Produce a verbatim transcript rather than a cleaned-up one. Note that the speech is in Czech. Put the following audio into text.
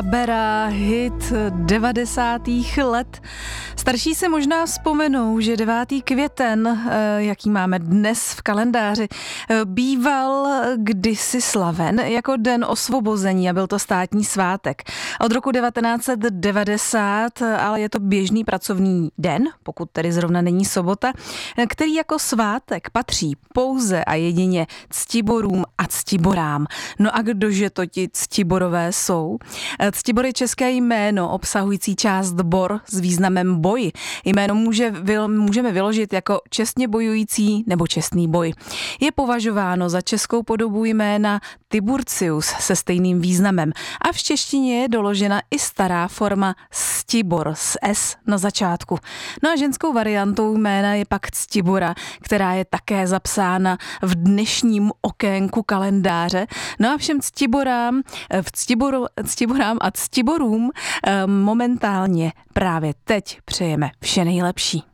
Bera hit devadesátých let. Starší si možná vzpomenou, že devátý květen, jaký máme dnes v kalendáři, býval kdysi slaven jako den osvobození a byl to státní svátek. Od roku devatenáct set devadesát ale je to běžný pracovní den, pokud tedy zrovna není sobota, který jako svátek patří pouze a jedině ctiborům a ctiborám. No a kdože to ti ctiborové jsou? Ctibor je české jméno obsahující část bor s významem boj. Jméno může, můžeme vyložit jako čestně bojující nebo čestný boj. Je považováno za českou podobu jména Tiburcius se stejným významem a v češtině je doložena i stará forma Ctibor s S na začátku. No a ženskou variantou jména je pak Ctibora, která je také zapsána v dnešním okénku kalendáře. No a všem ctiborám, v ctiboru, ctiborám a ctiborům momentálně právě teď přejeme vše nejlepší.